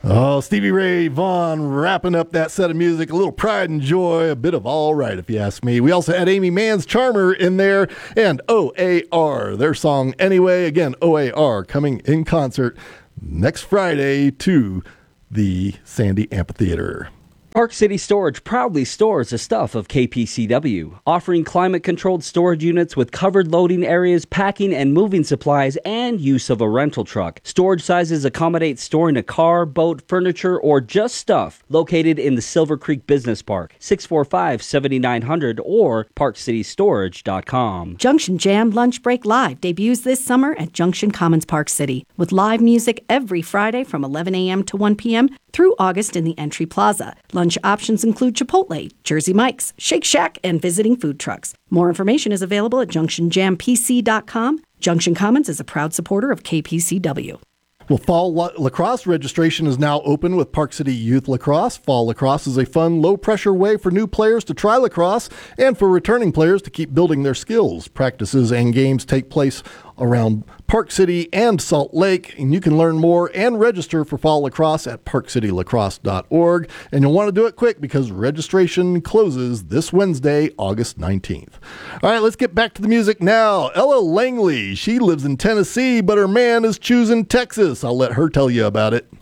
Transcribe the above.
Oh, Stevie Ray Vaughan wrapping up that set of music. A little pride and joy, a bit of all right, if you ask me. We also had Amy Mann's Charmer in there and OAR, their song Anyway. Again, OAR coming in concert next Friday to the Sandy Amphitheater. Park City Storage proudly stores the stuff of KPCW, offering climate-controlled storage units with covered loading areas, packing and moving supplies, and use of a rental truck. Storage sizes accommodate storing a car, boat, furniture, or just stuff. Located in the Silver Creek Business Park, 645-7900 or parkcitystorage.com. Junction Jam Lunch Break Live debuts this summer at Junction Commons Park City with live music every Friday from 11 a.m. to 1 p.m. through August in the Entry Plaza. Lunch options include Chipotle, Jersey Mike's, Shake Shack, and visiting food trucks. More information is available at junctionjampc.com. Junction Commons is a proud supporter of KPCW. Well, fall lacrosse registration is now open with Park City Youth Lacrosse. Fall lacrosse is a fun, low-pressure way for new players to try lacrosse and for returning players to keep building their skills. Practices and games take place around Park City and Salt Lake, and you can learn more and register for fall lacrosse at parkcitylacrosse.org. And you'll want to do it quick because registration closes this Wednesday, August 19th. All right, let's get back to the music now. Ella Langley, she lives in Tennessee, but her man is choosing Texas. I'll let her tell you about it.